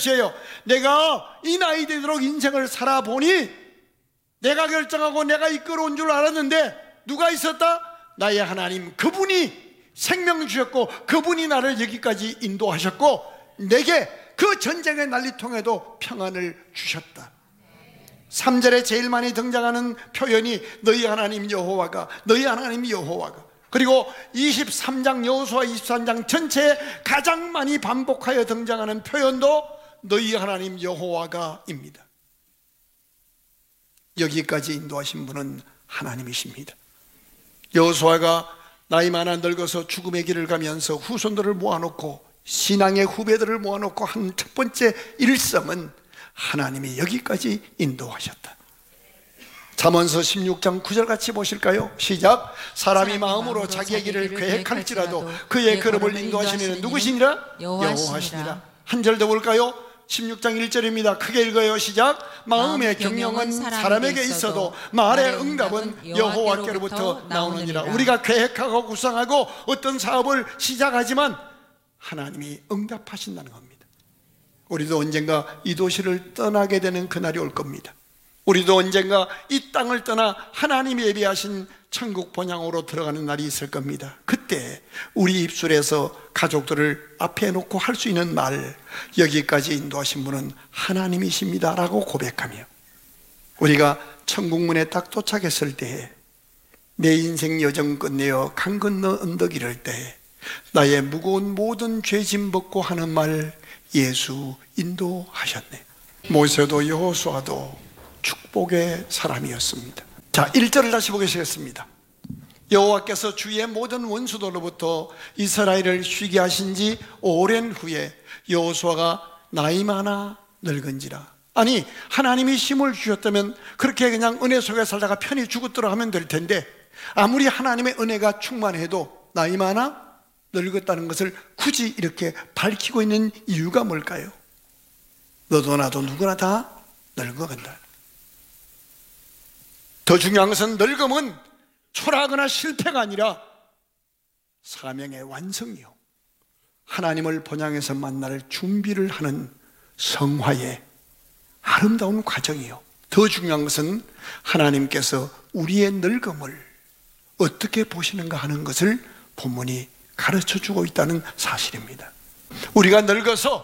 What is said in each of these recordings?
것이에요. 내가 이 나이 되도록 인생을 살아보니 내가 결정하고 내가 이끌어온 줄 알았는데 누가 있었다? 나의 하나님, 그분이 생명 주셨고 그분이 나를 여기까지 인도하셨고 내게 그 전쟁의 난리통에도 평안을 주셨다. 3절에 제일 많이 등장하는 표현이 너희 하나님 여호와가, 너희 하나님 여호와가. 그리고 23장 여호수아 23장 전체에 가장 많이 반복하여 등장하는 표현도 너희 하나님 여호와가입니다. 여기까지 인도하신 분은 하나님이십니다. 여호수아가 나이 많아 늙어서 죽음의 길을 가면서 후손들을 모아놓고 신앙의 후배들을 모아놓고 한 첫 번째 일성은 하나님이 여기까지 인도하셨다. 잠언서 16장 9절 같이 보실까요? 시작. 사람이 마음으로 자기의 길을 계획할지라도 그의 걸음을 인도하시는 이는 누구시니라? 여호와시니라. 한 절 더 볼까요? 16장 1절입니다. 크게 읽어요. 시작. 마음의 경영은 사람에게 있어도 말의 응답은 여호와께로부터 나오느니라. 우리가 계획하고 구상하고 어떤 사업을 시작하지만 하나님이 응답하신다는 겁니다. 우리도 언젠가 이 도시를 떠나게 되는 그날이 올 겁니다. 우리도 언젠가 이 땅을 떠나 하나님이 예비하신 천국 본향으로 들어가는 날이 있을 겁니다. 그때 우리 입술에서 가족들을 앞에 놓고 할 수 있는 말, 여기까지 인도하신 분은 하나님이십니다 라고 고백하며 우리가 천국문에 딱 도착했을 때에 내 인생 여정 끝내어 강 건너 언덕 이를 때 나의 무거운 모든 죄짐 벗고 하는 말, 예수 인도하셨네. 모세도 여호수아도 축복의 사람이었습니다. 자, 1절을 다시 보시겠습니다. 여호와께서 주의 모든 원수들로부터 이스라엘을 쉬게 하신 지 오랜 후에 여호수아가 나이 많아 늙은지라. 아니, 하나님이 힘을 주셨다면 그렇게 그냥 은혜 속에 살다가 편히 죽었더라 하면 될 텐데 아무리 하나님의 은혜가 충만해도 나이 많아 늙었다는 것을 굳이 이렇게 밝히고 있는 이유가 뭘까요? 너도 나도 누구나 다 늙어간다. 더 중요한 것은 늙음은 초라하거나 실패가 아니라 사명의 완성이요, 하나님을 본향에서 만날 준비를 하는 성화의 아름다운 과정이요, 더 중요한 것은 하나님께서 우리의 늙음을 어떻게 보시는가 하는 것을 본문이 가르쳐주고 있다는 사실입니다. 우리가 늙어서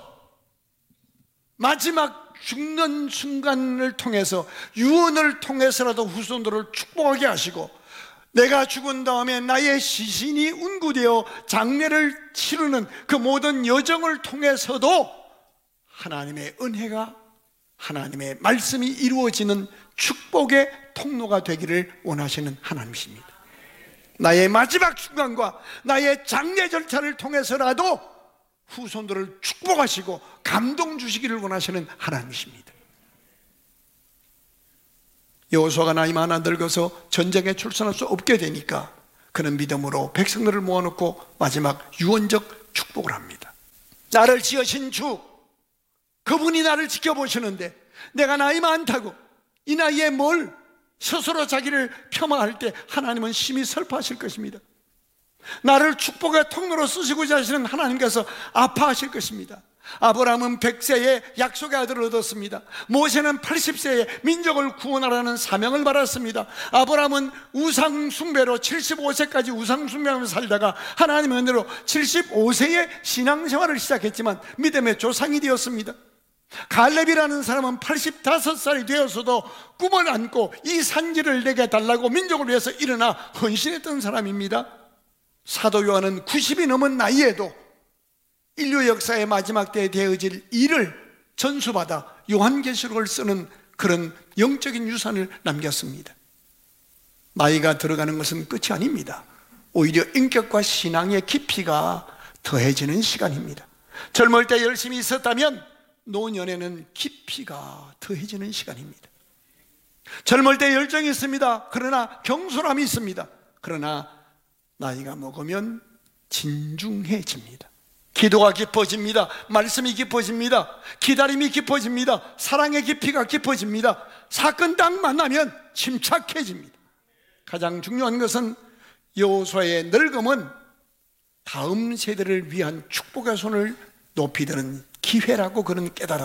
마지막 죽는 순간을 통해서, 유언을 통해서라도 후손들을 축복하게 하시고, 내가 죽은 다음에 나의 시신이 운구되어 장례를 치르는 그 모든 여정을 통해서도 하나님의 은혜가, 하나님의 말씀이 이루어지는 축복의 통로가 되기를 원하시는 하나님이십니다. 나의 마지막 순간과 나의 장례 절차를 통해서라도 후손들을 축복하시고 감동 주시기를 원하시는 하나님이십니다. 여호수아가 나이 많아 늙어서 전쟁에 출전할 수 없게 되니까 그는 믿음으로 백성들을 모아놓고 마지막 유언적 축복을 합니다. 나를 지으신 주, 그분이 나를 지켜보시는데 내가 나이 많다고 이 나이에 뭘 스스로 자기를 폄하할 때 하나님은 심히 슬퍼하실 것입니다. 나를 축복의 통로로 쓰시고자 하시는 하나님께서 아파하실 것입니다. 아브라함은 100세에 약속의 아들을 얻었습니다. 모세는 80세에 민족을 구원하라는 사명을 받았습니다. 아브라함은 우상숭배로 75세까지 우상숭배하면서 살다가 하나님의 은혜로 75세에 신앙생활을 시작했지만 믿음의 조상이 되었습니다. 갈렙이라는 사람은 85살이 되어서도 꿈을 안고 이 산지를 내게 달라고 민족을 위해서 일어나 헌신했던 사람입니다. 사도 요한은 90이 넘은 나이에도 인류 역사의 마지막 때에 되어질 일을 전수받아 요한계시록을 쓰는 그런 영적인 유산을 남겼습니다. 나이가 들어가는 것은 끝이 아닙니다. 오히려 인격과 신앙의 깊이가 더해지는 시간입니다. 젊을 때 열심히 있었다면 노년에는 깊이가 더해지는 시간입니다. 젊을 때 열정이 있습니다. 그러나 경솔함이 있습니다. 그러나 나이가 먹으면 진중해집니다. 기도가 깊어집니다. 말씀이 깊어집니다. 기다림이 깊어집니다. 사랑의 깊이가 깊어집니다. 사건 딱 만나면 침착해집니다. 가장 중요한 것은 여호수아의 늙음은 다음 세대를 위한 축복의 손을 높이 드는 기회라고 그는 깨달았습니다.